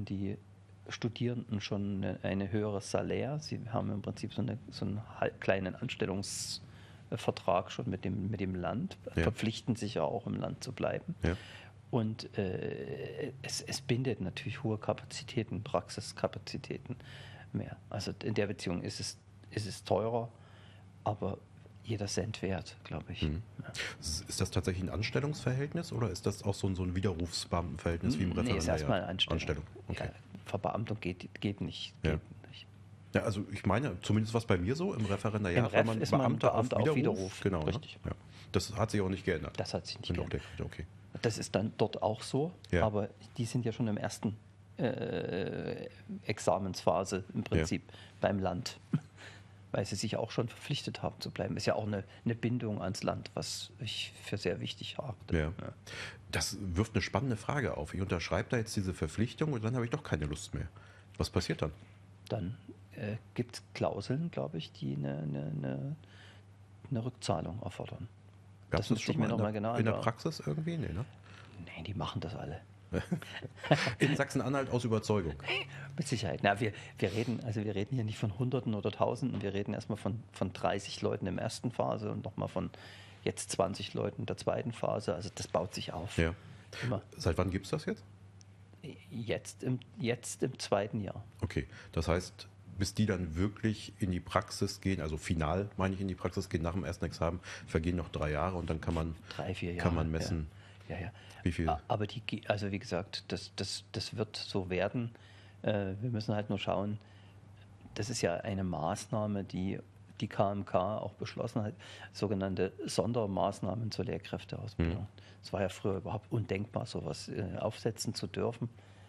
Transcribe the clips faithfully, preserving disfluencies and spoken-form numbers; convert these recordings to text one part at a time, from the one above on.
bekommen die Studierenden schon eine, eine höhere Salär. Sie haben im Prinzip so, eine, so einen kleinen Anstellungsvertrag schon mit dem, mit dem Land, ja. verpflichten sich ja auch im Land zu bleiben. Ja. Und äh, es, es bindet natürlich hohe Kapazitäten, Praxiskapazitäten mehr. Also in der Beziehung ist es, ist es teurer, aber jeder Cent wert, glaube ich. Mhm. Ja. Ist das tatsächlich ein Anstellungsverhältnis oder ist das auch so ein, so ein Widerrufsbeamtenverhältnis wie im Referendariat? Nee, ist erstmal eine Anstellung. Anstellung. Okay. Ja, Verbeamtung geht, geht nicht. Ja. Geht nicht. Ja, also ich meine, zumindest was bei mir so, im Referendariat Im Ref war man ist man Beamter, Beamter auf auf Widerruf. Widerruf. Genau, richtig. Ne? Ja. Das hat sich auch nicht geändert. Das hat sich nicht Bin geändert. Auch der, okay. Das ist dann dort auch so, ja. aber die sind ja schon im ersten äh, Examensphase im Prinzip ja. beim Land, weil sie sich auch schon verpflichtet haben zu bleiben. Ist ja auch eine, eine Bindung ans Land, was ich für sehr wichtig halte. Ja. Ja. Das wirft eine spannende Frage auf. Ich unterschreibe da jetzt diese Verpflichtung und dann habe ich doch keine Lust mehr. Was passiert dann? Dann äh, gibt es Klauseln, glaube ich, die eine, eine, eine, eine Rückzahlung erfordern. Gab das es schon mal mir in, noch der, mal genau in der Praxis irgendwie? Nee, ne? Nee, die machen das alle. In Sachsen-Anhalt aus Überzeugung. Mit Sicherheit. Na, wir, wir, reden, also wir reden hier nicht von Hunderten oder Tausenden, wir reden erstmal von, von dreißig Leuten in der ersten Phase und nochmal von jetzt zwanzig Leuten in der zweiten Phase. Also das baut sich auf. Ja. Immer. Seit wann gibt es das jetzt? Jetzt im, jetzt im zweiten Jahr. Okay, das heißt, bis die dann wirklich in die Praxis gehen, also final meine ich in die Praxis gehen, nach dem ersten Examen, vergehen noch drei Jahre und dann kann man, drei, vier Jahre, kann man messen, ja. Ja, ja. wie viel. Aber die, also wie gesagt, das, das, das wird so werden. Wir müssen halt nur schauen, das ist ja eine Maßnahme, die die K M K auch beschlossen hat, sogenannte Sondermaßnahmen zur Lehrkräfteausbildung. Es mhm. war ja früher überhaupt undenkbar, sowas aufsetzen zu dürfen.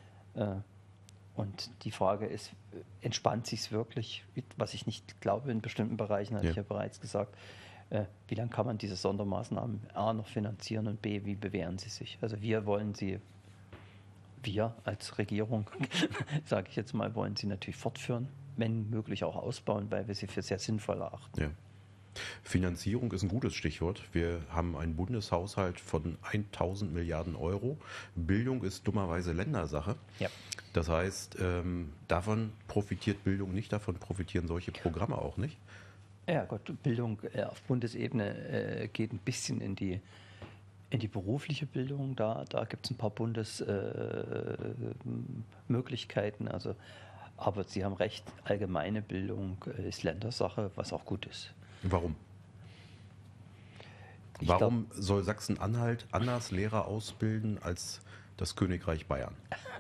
Und die Frage ist, entspannt sich es wirklich, was ich nicht glaube in bestimmten Bereichen, hatte ja. ich ja bereits gesagt, äh, wie lange kann man diese Sondermaßnahmen A noch finanzieren und B, wie bewähren sie sich? Also wir wollen sie, wir als Regierung, sage ich jetzt mal, wollen sie natürlich fortführen, wenn möglich auch ausbauen, weil wir sie für sehr sinnvoll erachten. Ja. Finanzierung ist ein gutes Stichwort. Wir haben einen Bundeshaushalt von tausend Milliarden Euro. Bildung ist dummerweise Ländersache. Ja. Das heißt, ähm, davon profitiert Bildung nicht, davon profitieren solche Programme auch nicht. Ja Gott, Bildung äh, auf Bundesebene äh, geht ein bisschen in die, in die berufliche Bildung. Da, da gibt es ein paar Bundesmöglichkeiten. Äh, also, aber Sie haben recht, allgemeine Bildung äh, ist Ländersache, was auch gut ist. Warum? Ich Warum glaub, soll Sachsen-Anhalt anders Lehrer ausbilden als das Königreich Bayern?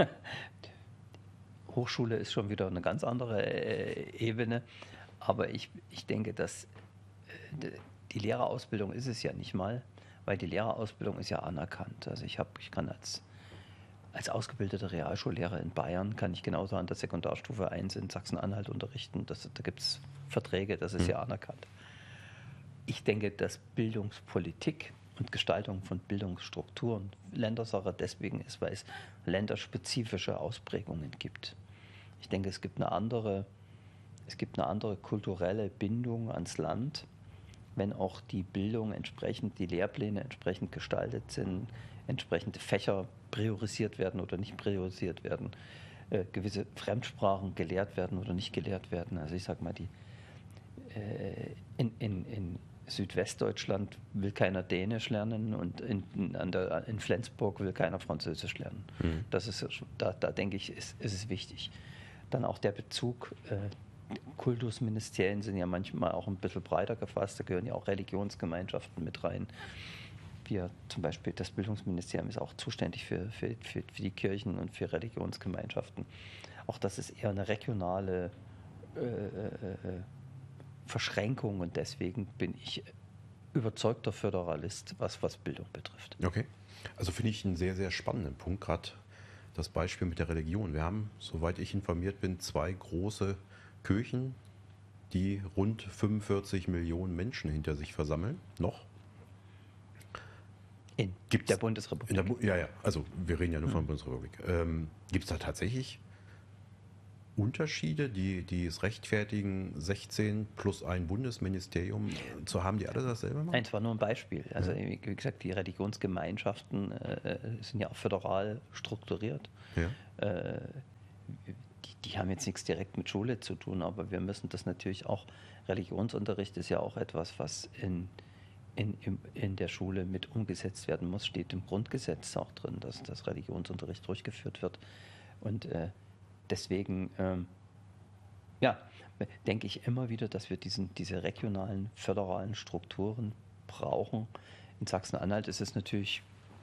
Hochschule ist schon wieder eine ganz andere äh, Ebene, aber ich, ich denke, dass äh, die Lehrerausbildung ist es ja nicht mal, weil die Lehrerausbildung ist ja anerkannt. Also ich, hab, ich kann als, als ausgebildeter Realschullehrer in Bayern, kann ich genauso an der Sekundarstufe eins in Sachsen-Anhalt unterrichten. Das, da gibt es Verträge, das ist mhm. ja anerkannt. Ich denke, dass Bildungspolitik und Gestaltung von Bildungsstrukturen Ländersache deswegen ist, weil es länderspezifische Ausprägungen gibt. Ich denke, es gibt eine andere, es gibt eine andere kulturelle Bindung ans Land, wenn auch die Bildung entsprechend, die Lehrpläne entsprechend gestaltet sind, entsprechende Fächer priorisiert werden oder nicht priorisiert werden, äh, gewisse Fremdsprachen gelehrt werden oder nicht gelehrt werden. Also ich sage mal, die äh, in, in, in Südwestdeutschland will keiner Dänisch lernen und in, an der, in Flensburg will keiner Französisch lernen. Mhm. Das ist, da, da denke ich, ist, ist es wichtig. Dann auch der Bezug, äh, Kultusministerien sind ja manchmal auch ein bisschen breiter gefasst, da gehören ja auch Religionsgemeinschaften mit rein. Wir zum Beispiel, das Bildungsministerium ist auch zuständig für, für, für, für die Kirchen und für Religionsgemeinschaften. Auch das ist eher eine regionale äh, äh, Verschränkung und deswegen bin ich überzeugter Föderalist, was, was Bildung betrifft. Okay, also finde ich einen sehr, sehr spannenden Punkt, gerade das Beispiel mit der Religion. Wir haben, soweit ich informiert bin, zwei große Kirchen, die rund fünfundvierzig Millionen Menschen hinter sich versammeln, noch. In Gibt's der Bundesrepublik. In der Bu- ja, ja, also wir reden ja nur mhm. von der Bundesrepublik. Ähm, Gibt es da tatsächlich Unterschiede, die, die es rechtfertigen, sechzehn plus ein Bundesministerium zu haben, die alle dasselbe machen? Nein, es war nur ein Beispiel. Also ja. wie gesagt, die Religionsgemeinschaften äh, sind ja auch föderal strukturiert. Ja. Äh, die, die haben jetzt nichts direkt mit Schule zu tun, aber wir müssen das natürlich auch, Religionsunterricht ist ja auch etwas, was in, in, in, in der Schule mit umgesetzt werden muss, steht im Grundgesetz auch drin, dass das Religionsunterricht durchgeführt wird. Und äh, deswegen, ähm, ja, denke ich immer wieder, dass wir diesen, diese regionalen, föderalen Strukturen brauchen. In Sachsen-Anhalt ist es natürlich,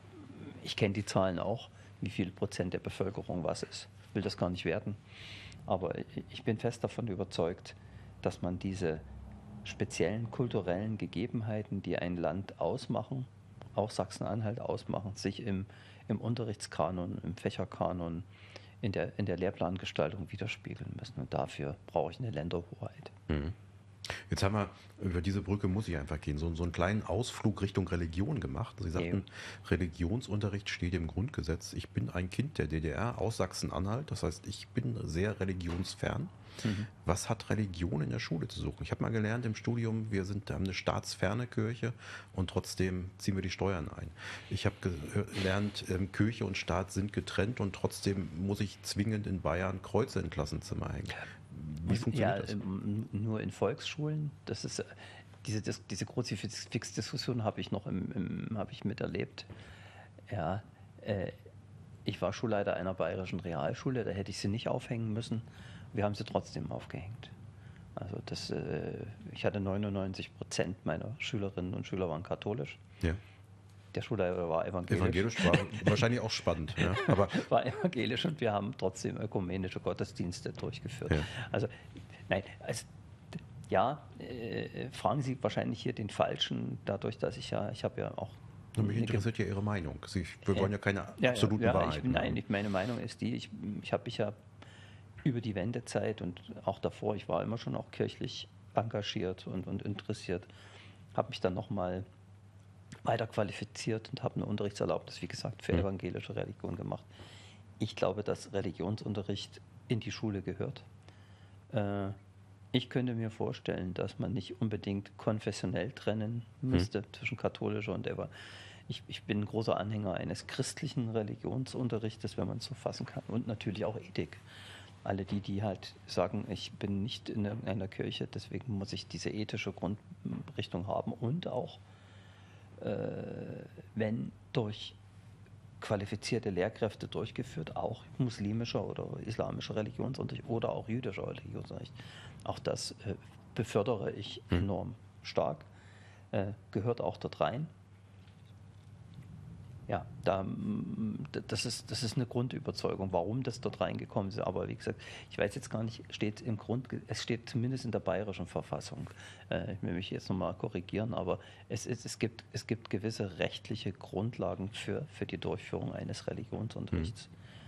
ich kenne die Zahlen auch, wie viel Prozent der Bevölkerung was ist. Ich will das gar nicht werten. Aber ich bin fest davon überzeugt, dass man diese speziellen kulturellen Gegebenheiten, die ein Land ausmachen, auch Sachsen-Anhalt ausmachen, sich im, im Unterrichtskanon, im Fächerkanon, in der, in der Lehrplangestaltung widerspiegeln müssen. Und dafür brauche ich eine Länderhoheit. Mhm. Jetzt haben wir, über diese Brücke muss ich einfach gehen, so, so einen kleinen Ausflug Richtung Religion gemacht. Sie sagten, ja. Religionsunterricht steht im Grundgesetz. Ich bin ein Kind der D D R aus Sachsen-Anhalt, das heißt, ich bin sehr religionsfern. Mhm. Was hat Religion in der Schule zu suchen? Ich habe mal gelernt im Studium, wir sind, haben eine staatsferne Kirche und trotzdem ziehen wir die Steuern ein. Ich habe gelernt, Kirche und Staat sind getrennt und trotzdem muss ich zwingend in Bayern Kreuze in Klassenzimmer hängen. Wie funktioniert ja, das? Nur in Volksschulen. Das ist diese, das, diese Kruzifix-Diskussion habe ich noch im, im, habe ich miterlebt. Ja, äh, ich war Schulleiter einer bayerischen Realschule, da hätte ich sie nicht aufhängen müssen. Wir haben sie trotzdem aufgehängt. Also das, äh, ich hatte neunundneunzig Prozent meiner Schülerinnen und Schüler waren katholisch. Ja. Der Schulleiter war evangelisch. Evangelisch war wahrscheinlich auch spannend. Ja, aber war evangelisch und wir haben trotzdem ökumenische Gottesdienste durchgeführt. Ja. Also, nein, also, ja, äh, fragen Sie wahrscheinlich hier den Falschen, dadurch, dass ich ja, ich habe ja auch... Und mich interessiert ja Ihre Meinung. Sie, wir wollen ja keine absoluten ja, ja, Wahrheiten. Ich, nein, meine Meinung ist die, ich, ich habe mich ja über die Wendezeit und auch davor, ich war immer schon auch kirchlich engagiert und, und interessiert, habe mich dann nochmal weiter qualifiziert und habe eine Unterrichtserlaubnis, wie gesagt, für evangelische Religion gemacht. Ich glaube, dass Religionsunterricht in die Schule gehört. Äh, ich könnte mir vorstellen, dass man nicht unbedingt konfessionell trennen müsste hm. zwischen katholischer und evangelischer. Ich, ich bin ein großer Anhänger eines christlichen Religionsunterrichtes, wenn man es so fassen kann, und natürlich auch Ethik. Alle die, die halt sagen, ich bin nicht in einer Kirche, deswegen muss ich diese ethische Grundrichtung haben und auch wenn durch qualifizierte Lehrkräfte durchgeführt, auch muslimischer oder islamischer Religionsunterricht oder auch jüdischer Religionsunterricht. Auch das äh, befördere ich hm. enorm stark, äh, gehört auch dort rein. Ja, da, das, ist, das ist eine Grundüberzeugung, warum das dort reingekommen ist. Aber wie gesagt, ich weiß jetzt gar nicht, steht im Grund, es steht zumindest in der bayerischen Verfassung. Äh, ich will mich jetzt nochmal korrigieren, aber es, ist, es, gibt, es gibt gewisse rechtliche Grundlagen für, für die Durchführung eines Religionsunterrichts.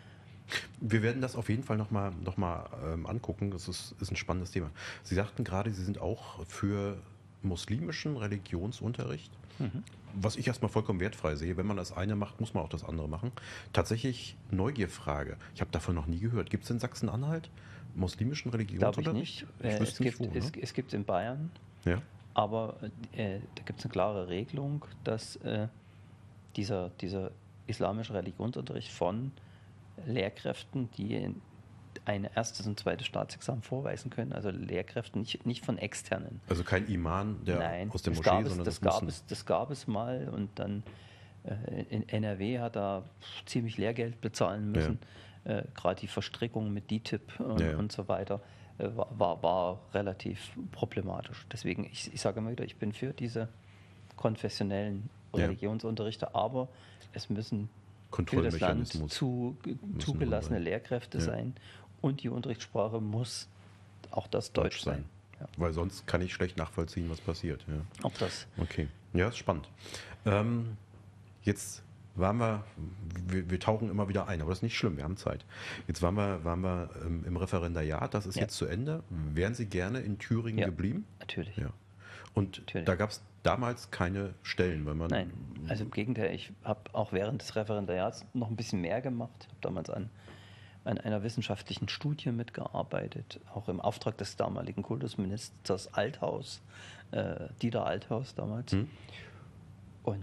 Wir werden das auf jeden Fall nochmal noch mal, ähm, angucken. Das ist, ist ein spannendes Thema. Sie sagten gerade, Sie sind auch für muslimischen Religionsunterricht. Mhm. Was ich erstmal vollkommen wertfrei sehe, wenn man das eine macht, muss man auch das andere machen. Tatsächlich Neugierfrage. Ich habe davon noch nie gehört. Gibt es in Sachsen-Anhalt muslimischen Religionsunterricht? Glaube ich nicht. Ich äh, es, nicht gibt, wo, es, ne? es gibt in Bayern, ja. aber äh, da gibt es eine klare Regelung, dass äh, dieser, dieser islamische Religionsunterricht von Lehrkräften, die ein erstes und zweites Staatsexamen vorweisen können, also Lehrkräfte, nicht, nicht von externen. Also kein Imam, der Nein, aus der das Moschee, gab es, sondern das, das gab es, das gab es mal und dann äh, in N R W hat er ziemlich Lehrgeld bezahlen müssen. Ja. Äh, Gerade die Verstrickung mit D T I P und, ja. und so weiter äh, war, war relativ problematisch. Deswegen, ich, ich sage immer wieder, ich bin für diese konfessionellen Religionsunterrichte, ja. aber es müssen für das Land zu, zugelassene Lehrkräfte ja. sein. Und die Unterrichtssprache muss auch das Deutsch, Deutsch sein. sein. Ja. Weil sonst kann ich schlecht nachvollziehen, was passiert. Ja. Auch das. Okay, ja, ist spannend. Ähm, jetzt waren wir, wir, wir tauchen immer wieder ein, aber das ist nicht schlimm, wir haben Zeit. Jetzt waren wir, waren wir ähm, im Referendariat, das ist ja. jetzt zu Ende. Wären Sie gerne in Thüringen ja, geblieben? Natürlich. Ja. Und natürlich. Da gab es damals keine Stellen, wenn man... Nein, also im Gegenteil, ich habe auch während des Referendariats noch ein bisschen mehr gemacht. Ich habe damals an an einer wissenschaftlichen Studie mitgearbeitet, auch im Auftrag des damaligen Kultusministers Althaus, äh, Dieter Althaus damals. Hm. Und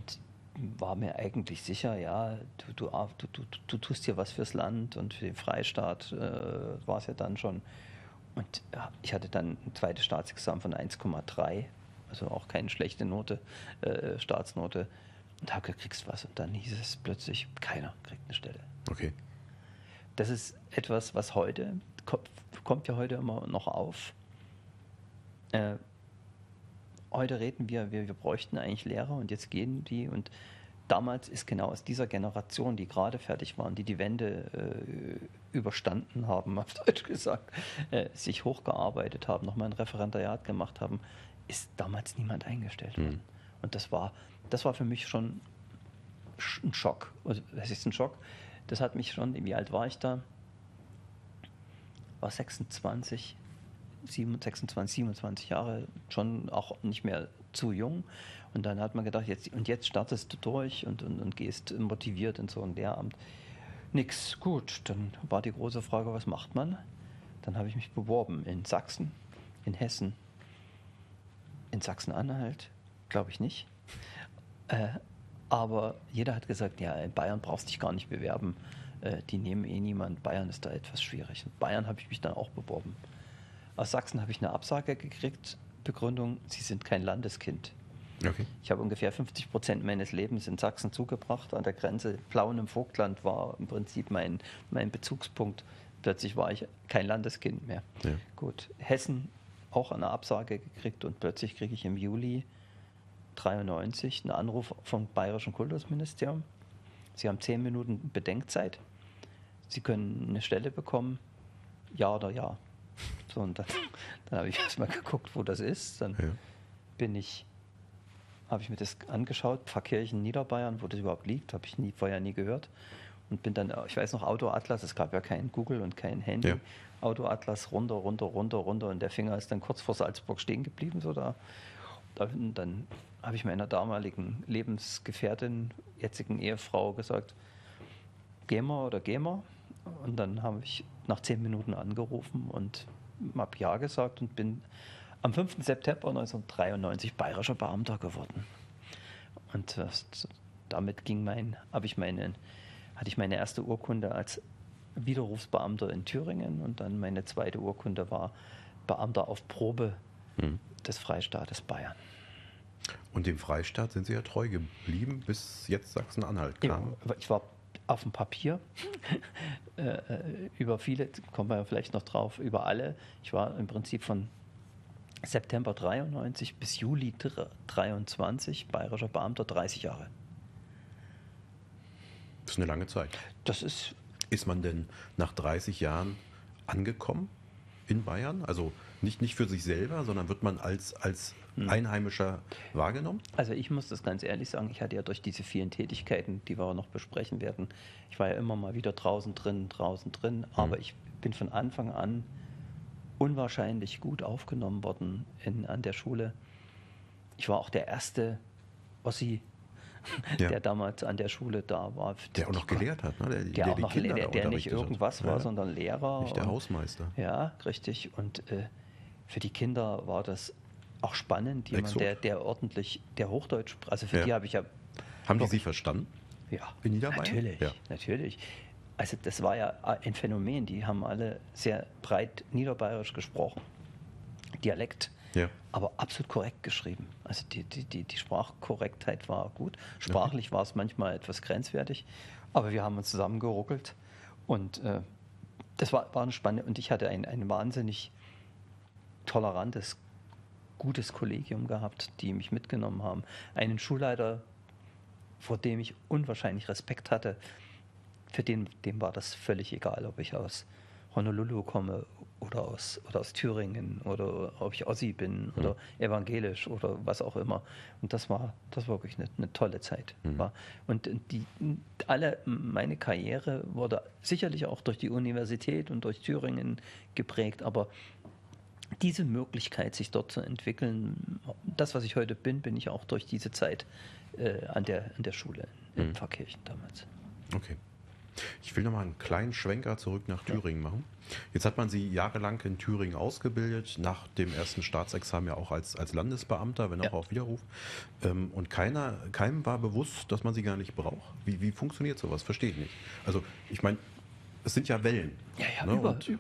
war mir eigentlich sicher, ja, du, du, du, du, du tust hier was fürs Land und für den Freistaat äh, war es ja dann schon. Und ja, ich hatte dann ein zweites Staatsexamen von eins Komma drei, also auch keine schlechte Note, äh, Staatsnote. Und habe gesagt, kriegst was. Und dann hieß es plötzlich, keiner kriegt eine Stelle. Okay. Das ist etwas, was heute, kommt ja heute immer noch auf. Äh, heute reden wir, wir, wir bräuchten eigentlich Lehrer und jetzt gehen die. Und damals ist genau aus dieser Generation, die gerade fertig waren, die die Wende äh, überstanden haben, auf Deutsch gesagt, äh, sich hochgearbeitet haben, nochmal ein Referendariat gemacht haben, ist damals niemand eingestellt worden. Mhm. Und das war, das war für mich schon ein Schock. Also, das ist ein Schock. Das hat mich schon, wie alt war ich da? War sechsundzwanzig, sechsundzwanzig, siebenundzwanzig Jahre, schon auch nicht mehr zu jung. Und dann hat man gedacht, jetzt, und jetzt startest du durch und, und, und gehst motiviert in so ein Lehramt. Nix, gut, dann war die große Frage, was macht man? Dann habe ich mich beworben in Sachsen, in Hessen, in Sachsen-Anhalt, glaube ich nicht. Äh, aber jeder hat gesagt, ja, in Bayern brauchst du dich gar nicht bewerben. Äh, die nehmen eh niemand. Bayern ist da etwas schwierig. In Bayern habe ich mich dann auch beworben. Aus Sachsen habe ich eine Absage gekriegt. Begründung, Sie sind kein Landeskind. Okay. Ich habe ungefähr fünfzig Prozent meines Lebens in Sachsen zugebracht. An der Grenze Plauen im Vogtland war im Prinzip mein, mein Bezugspunkt. Plötzlich war ich kein Landeskind mehr. Ja. Gut, Hessen auch eine Absage gekriegt und plötzlich kriege ich im Juli dreiundneunzig einen Anruf vom Bayerischen Kultusministerium. Sie haben zehn Minuten Bedenkzeit. Sie können eine Stelle bekommen, ja oder ja. So, und dann, dann habe ich erstmal geguckt, wo das ist. Dann ja. bin ich, habe ich mir das angeschaut, Pfarrkirchen Niederbayern, wo das überhaupt liegt, habe ich nie, vorher nie gehört. Und bin dann, ich weiß noch, Autoatlas, es gab ja kein Google und kein Handy. Ja. Autoatlas runter, runter, runter, runter und der Finger ist dann kurz vor Salzburg stehen geblieben. So da. Und dann habe ich meiner damaligen Lebensgefährtin, jetzigen Ehefrau gesagt, geh mal oder geh mal. Und dann habe ich nach zehn Minuten angerufen und habe ja gesagt und bin am fünften September neunzehnhundertdreiundneunzig bayerischer Beamter geworden. Und das, damit ging mein, habe ich meine, hatte ich meine erste Urkunde als Widerrufsbeamter in Thüringen und dann meine zweite Urkunde war Beamter auf Probe hm. des Freistaates Bayern. Und dem Freistaat sind Sie ja treu geblieben, bis jetzt Sachsen-Anhalt kam? Ja, ich war auf dem Papier äh, über viele, kommen wir ja vielleicht noch drauf, über alle. Ich war im Prinzip von September dreiundneunzig bis Juli dreiundzwanzig bayerischer Beamter, dreißig Jahre. Das ist eine lange Zeit. Das ist. Ist man denn nach dreißig Jahren angekommen in Bayern? Also nicht, nicht für sich selber, sondern wird man als, als Einheimischer wahrgenommen? Also ich muss das ganz ehrlich sagen, ich hatte ja durch diese vielen Tätigkeiten, die wir noch besprechen werden, ich war ja immer mal wieder draußen drin, draußen drin, aber mhm. ich bin von Anfang an unwahrscheinlich gut aufgenommen worden in, an der Schule. Ich war auch der erste Ossi, ja. der damals an der Schule da war. Der auch noch gelehrt hat, ne? Der, der, der auch noch der, der nicht irgendwas war, ja. sondern Lehrer. Nicht der und, Hausmeister. Ja, richtig. Und äh, für die Kinder war das auch spannend, jemand, der, der ordentlich, der Hochdeutsch, also für ja. die habe ich ja... Haben die Sie verstanden? Ja, in Niederbayern? Natürlich, ja. natürlich. Also das war ja ein Phänomen, die haben alle sehr breit niederbayerisch gesprochen, Dialekt, ja. aber absolut korrekt geschrieben. Also die, die, die, die Sprachkorrektheit war gut, sprachlich okay. war es manchmal etwas grenzwertig, aber wir haben uns zusammengeruckelt und äh, das war, war eine spannende, und ich hatte ein, ein wahnsinnig tolerantes, gutes Kollegium gehabt, die mich mitgenommen haben. Einen Schulleiter, vor dem ich unwahrscheinlich Respekt hatte, für den dem war das völlig egal, ob ich aus Honolulu komme oder aus, oder aus Thüringen oder ob ich Ossi bin mhm. oder evangelisch oder was auch immer. Und das war, das war wirklich eine, eine tolle Zeit. Mhm. War. Und die, alle, meine Karriere wurde sicherlich auch durch die Universität und durch Thüringen geprägt, aber diese Möglichkeit, sich dort zu entwickeln, das, was ich heute bin, bin ich auch durch diese Zeit äh, an, der, an der Schule in mhm. Pfarrkirchen damals. Okay. Ich will nochmal einen kleinen Schwenker zurück nach Thüringen machen. Jetzt hat man Sie jahrelang in Thüringen ausgebildet, nach dem ersten Staatsexamen ja auch als, als Landesbeamter, wenn auch Ja. auf Widerruf. Ähm, und keiner, keinem war bewusst, dass man sie gar nicht braucht. Wie, wie funktioniert sowas? Verstehe ich nicht. Also ich meine, es sind ja Wellen. Ja, ja, ne? über, Und